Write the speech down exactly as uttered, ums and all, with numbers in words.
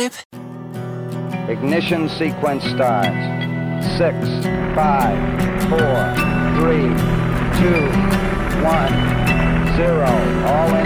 ship? Ignition sequence starts. Six, five, four, three, two, one, zero. All